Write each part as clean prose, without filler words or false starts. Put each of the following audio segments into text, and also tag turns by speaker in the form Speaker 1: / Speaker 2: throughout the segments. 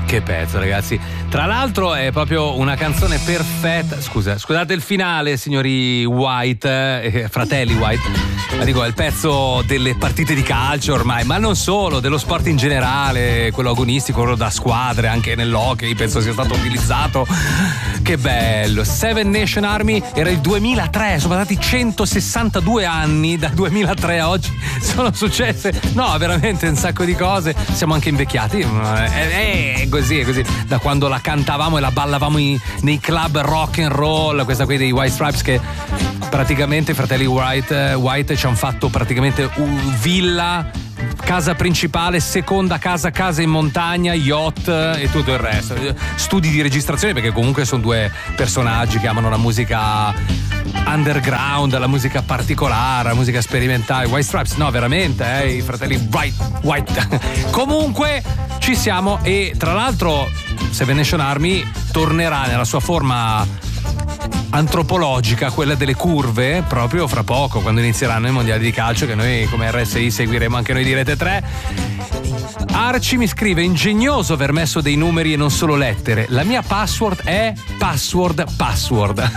Speaker 1: Che pezzo, ragazzi. Tra l'altro è proprio una canzone perfetta. Scusate il finale, signori White, fratelli White. Ma dico, è il pezzo delle partite di calcio ormai, ma non solo, dello sport in generale, quello agonistico, quello da squadre, anche nell'hockey penso sia stato utilizzato. Che bello. Seven Nation Army era il 2003, sono passati 162 anni dal 2003 a oggi, sono successe, no, veramente un sacco di cose, siamo anche invecchiati, è così, da quando la cantavamo e la ballavamo nei club rock and roll, questa qui dei White Stripes, che praticamente i fratelli White ci hanno fatto praticamente villa, casa principale, seconda casa in montagna, yacht e tutto il resto, studi di registrazione, perché comunque sono due personaggi che amano la musica underground, la musica particolare, la musica sperimentale. White Stripes, no, veramente, i fratelli White. Comunque ci siamo, e tra l'altro Seven Nation Army tornerà nella sua forma antropologica, quella delle curve, proprio fra poco, quando inizieranno i mondiali di calcio, che noi come RSI seguiremo anche noi di Rete 3. Arci mi scrive: ingegnoso aver messo dei numeri e non solo lettere, la mia password è password.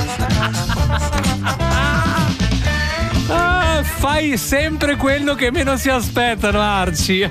Speaker 1: Fai sempre quello che meno si aspettano, Arci.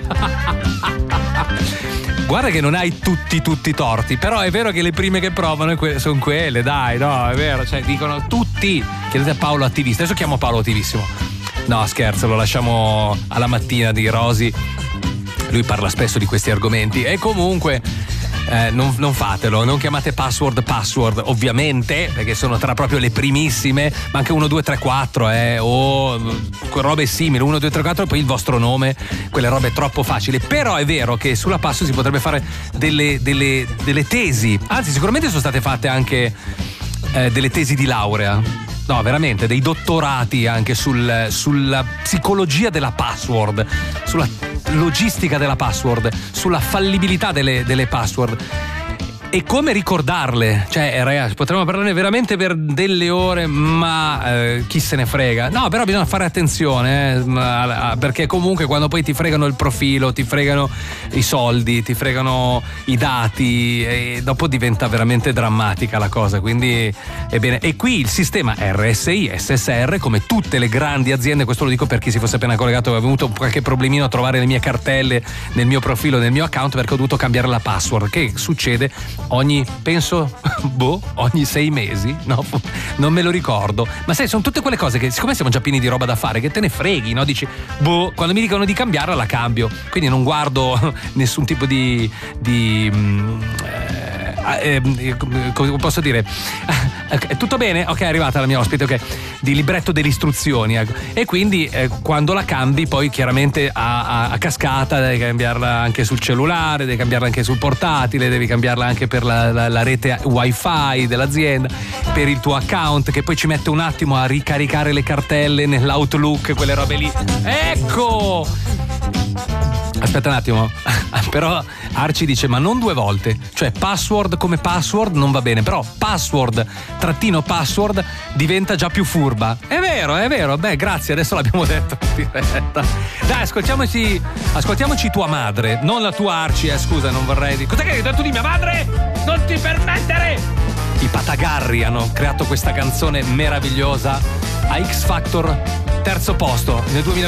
Speaker 1: Guarda che non hai tutti torti, però è vero che le prime che provano sono quelle, dai, no, è vero, cioè dicono tutti. Chiedete a Paolo Attivista, adesso chiamo Paolo Attivissimo. No, scherzo, lo lasciamo alla mattina di Rosy, lui parla spesso di questi argomenti. E comunque non fatelo, non chiamate password ovviamente, perché sono tra proprio le primissime, ma anche 1, 2, 3, 4 o robe simili, 1, 2, 3, 4 e poi il vostro nome, quelle robe troppo facili. Però è vero che sulla password si potrebbe fare delle tesi, anzi sicuramente sono state fatte anche delle tesi di laurea, no, veramente, dei dottorati anche sulla psicologia della password, sulla logistica della password, sulla fallibilità delle password e come ricordarle. Cioè, ragazzi, potremmo parlarne veramente per delle ore, ma chi se ne frega. No, però bisogna fare attenzione, perché comunque quando poi ti fregano il profilo, ti fregano i soldi, ti fregano i dati, e dopo diventa veramente drammatica la cosa. Quindi è bene. E qui il sistema RSI, SSR, come tutte le grandi aziende, questo lo dico per chi si fosse appena collegato, aveva avuto qualche problemino a trovare le mie cartelle nel mio profilo, nel mio account, perché ho dovuto cambiare la password, che succede ogni 6 mesi, no? Non me lo ricordo. Ma sai, sono tutte quelle cose che, siccome siamo già pieni di roba da fare, che te ne freghi, no? Dici, quando mi dicono di cambiarla la cambio. Quindi non guardo nessun tipo di come posso dire, tutto bene? Ok, è arrivata la mia ospite, ok, di libretto delle istruzioni, ecco. E quindi quando la cambi poi chiaramente a cascata devi cambiarla anche sul cellulare, devi cambiarla anche sul portatile, devi cambiarla anche per la rete wifi dell'azienda, per il tuo account, che poi ci mette un attimo a ricaricare le cartelle nell'Outlook, quelle robe lì. Ecco, aspetta un attimo. Però Arci dice, ma non 2 volte, cioè password come password non va bene, però password diventa già più furba. È vero, beh, grazie, adesso l'abbiamo detto in diretta. Dai, ascoltiamoci tua madre, non la tua Arci, scusa, non vorrei dire. Cos'è che hai detto di mia madre? Non ti permettere! I Patagarri hanno creato questa canzone meravigliosa a X Factor, 3° posto nel 2020.